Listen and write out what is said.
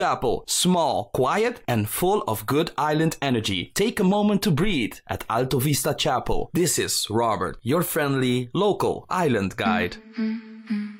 Chapel. Small, quiet, and full of good island energy. Take a moment to breathe at Alto Vista Chapel. This is Robert, your friendly local island guide.